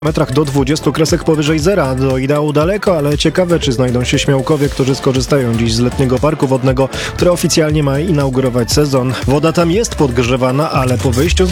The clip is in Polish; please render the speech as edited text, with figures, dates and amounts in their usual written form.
metrach do 20 kresek powyżej zera. Do ideału daleko, ale ciekawe, czy znajdą się śmiałkowie, którzy skorzystają dziś z letniego parku wodnego, który oficjalnie ma inaugurować sezon. Woda tam jest podgrzewana, ale po wyjściu z